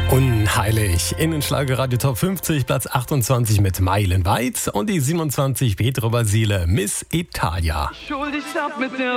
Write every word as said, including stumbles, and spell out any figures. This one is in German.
Unheilig. Innenschlage Radio Top fünfzig, Platz achtundzwanzig mit Meilenweit und die siebenundzwanzig Petro Basile, Miss Italia. Schuldig ab mit der